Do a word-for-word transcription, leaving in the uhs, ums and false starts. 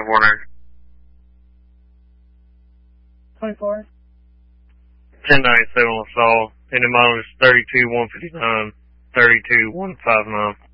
twenty-four nine. twenty-four. ten ninety-seven LaSalle. And the model is thirty-two one fifty-nine, thirty-two one fifty-nine.